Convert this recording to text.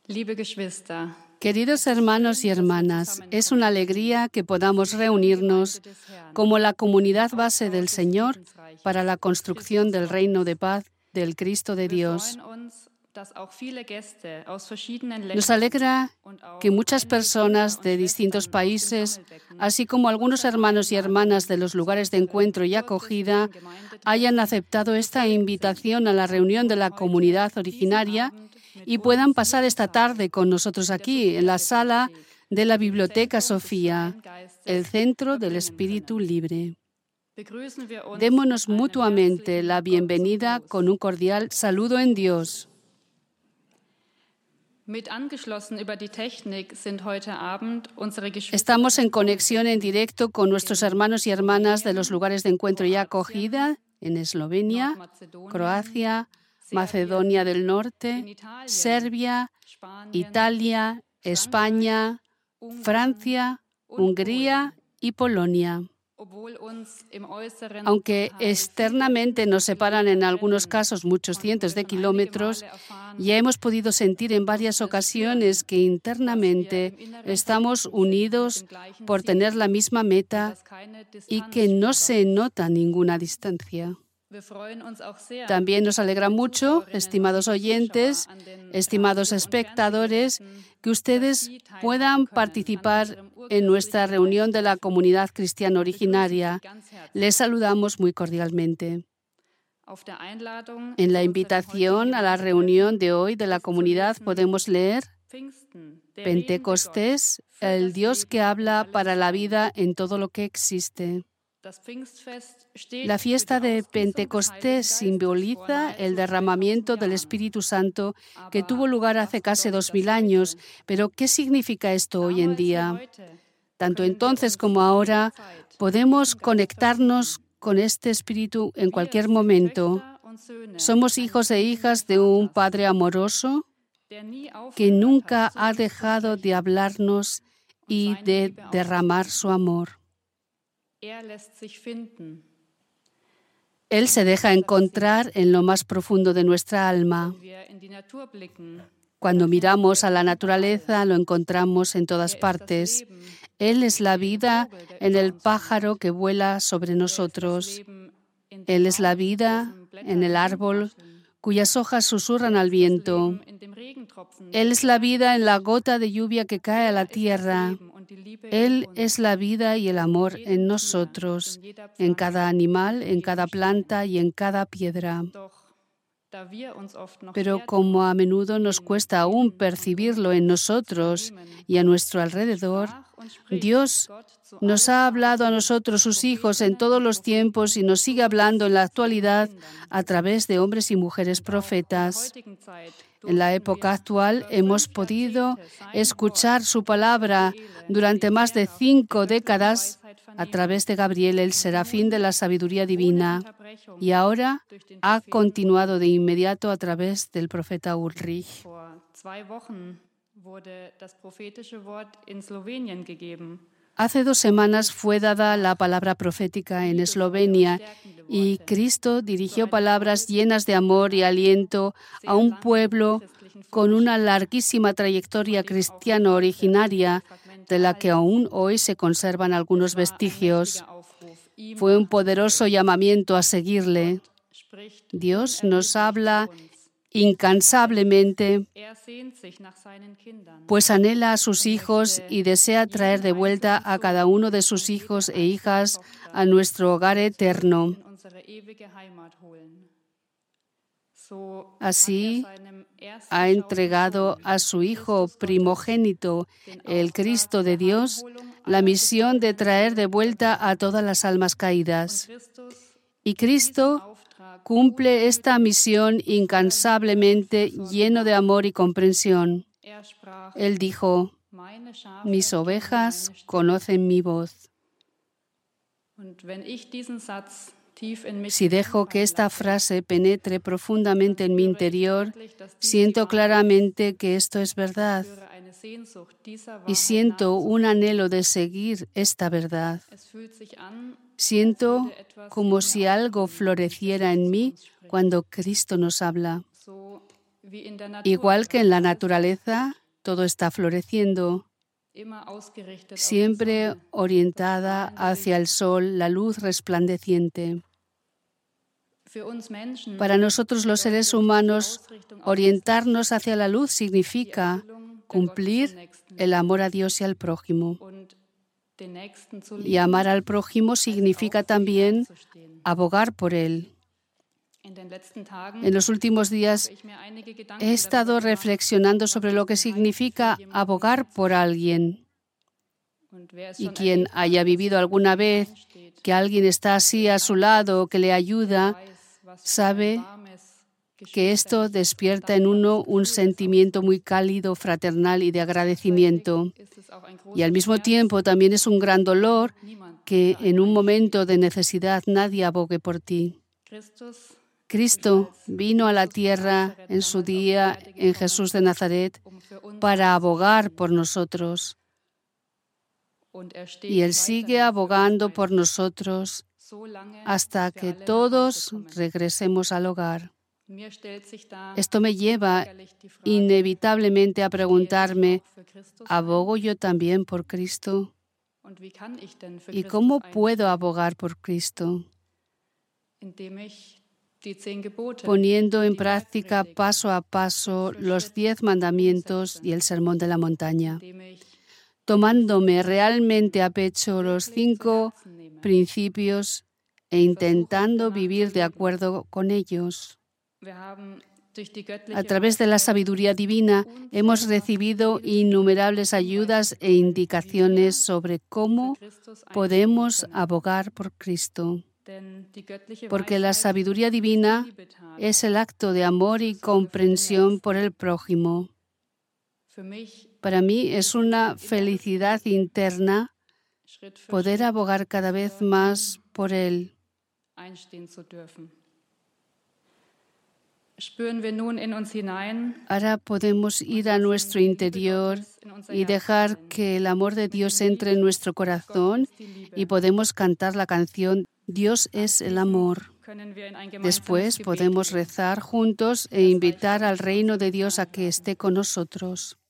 Liebe Geschwister, Queridos hermanos y hermanas, es una alegría que podamos reunirnos como la comunidad base del Señor para la construcción del reino de paz del Cristo de Dios. Nos alegra que muchas personas de distintos países, así como algunos hermanos y hermanas de los lugares de encuentro y acogida, hayan aceptado esta invitación a la reunión de la comunidad originaria y puedan pasar esta tarde con nosotros aquí, en la sala de la Biblioteca Sofía, el Centro del Espíritu Libre. Démonos mutuamente la bienvenida con un cordial saludo en Dios. Estamos en conexión en directo con nuestros hermanos y hermanas de los lugares de encuentro y acogida en Eslovenia, Croacia, Macedonia del Norte, Serbia, Italia, España, Francia, Hungría y Polonia. Aunque externamente nos separan en algunos casos muchos cientos de kilómetros, ya hemos podido sentir en varias ocasiones que internamente estamos unidos por tener la misma meta y que no se nota ninguna distancia. También nos alegra mucho, estimados oyentes, estimados espectadores, que ustedes puedan participar en nuestra reunión de la comunidad cristiana originaria. Les saludamos muy cordialmente. En la invitación a la reunión de hoy de la comunidad podemos leer Pentecostés, el Dios que habla para la vida en todo lo que existe. La fiesta de Pentecostés simboliza el derramamiento del Espíritu Santo que tuvo lugar hace casi 2000 años. Pero, ¿qué significa esto hoy en día? Tanto entonces como ahora, podemos conectarnos con este Espíritu en cualquier momento. Somos hijos e hijas de un Padre amoroso que nunca ha dejado de hablarnos y de derramar su amor. Él se deja encontrar en lo más profundo de nuestra alma. Cuando miramos a la naturaleza, lo encontramos en todas partes. Él es la vida en el pájaro que vuela sobre nosotros. Él es la vida en el árbol cuyas hojas susurran al viento. Él es la vida en la gota de lluvia que cae a la tierra. Él es la vida y el amor en nosotros, en cada animal, en cada planta y en cada piedra. Pero como a menudo nos cuesta aún percibirlo en nosotros y a nuestro alrededor, Dios nos ha hablado a nosotros, sus hijos, en todos los tiempos y nos sigue hablando en la actualidad a través de hombres y mujeres profetas. En la época actual hemos podido escuchar su palabra durante más de 5 décadas a través de Gabriel, el serafín de la sabiduría divina, y ahora ha continuado de inmediato a través del profeta Ulrich. Hace 2 semanas fue dada la palabra profética en Eslovenia y Cristo dirigió palabras llenas de amor y aliento a un pueblo con una larguísima trayectoria cristiana originaria de la que aún hoy se conservan algunos vestigios. Fue un poderoso llamamiento a seguirle. Dios nos habla incansablemente, pues anhela a sus hijos y desea traer de vuelta a cada uno de sus hijos e hijas a nuestro hogar eterno. Así, ha entregado a su Hijo primogénito, el Cristo de Dios, la misión de traer de vuelta a todas las almas caídas. Y Cristo cumple esta misión incansablemente, lleno de amor y comprensión. Él dijo: mis ovejas conocen mi voz. Si dejo que esta frase penetre profundamente en mi interior, siento claramente que esto es verdad y siento un anhelo de seguir esta verdad. Siento como si algo floreciera en mí cuando Cristo nos habla. Igual que en la naturaleza, todo está floreciendo, siempre orientada hacia el sol, la luz resplandeciente. Para nosotros los seres humanos, orientarnos hacia la luz significa cumplir el amor a Dios y al prójimo. Y amar al prójimo significa también abogar por él. En los últimos días he estado reflexionando sobre lo que significa abogar por alguien. Y quien haya vivido alguna vez que alguien está así a su lado, que le ayuda, sabe que esto despierta en uno un sentimiento muy cálido, fraternal y de agradecimiento. Y al mismo tiempo también es un gran dolor que en un momento de necesidad nadie abogue por ti. Cristo vino a la tierra en su día, en Jesús de Nazaret, para abogar por nosotros. Y Él sigue abogando por nosotros hasta que todos regresemos al hogar. Esto me lleva inevitablemente a preguntarme, ¿abogo yo también por Cristo? ¿Y cómo puedo abogar por Cristo? Poniendo en práctica paso a paso los 10 mandamientos y el Sermón de la Montaña, tomándome realmente a pecho los 5 principios e intentando vivir de acuerdo con ellos. A través de la sabiduría divina hemos recibido innumerables ayudas e indicaciones sobre cómo podemos abogar por Cristo. Porque la sabiduría divina es el acto de amor y comprensión por el prójimo. Para mí es una felicidad interna poder abogar cada vez más por él. Ahora podemos ir a nuestro interior y dejar que el amor de Dios entre en nuestro corazón y podemos cantar la canción Dios es el amor. Después podemos rezar juntos e invitar al reino de Dios a que esté con nosotros.